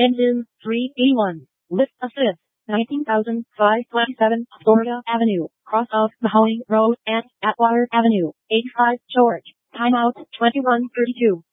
Engine 3B1. Lift assist. 19,527 Astoria Avenue. Cross of Mahoney Road and Atwater Avenue. 85 George. Timeout 21:32.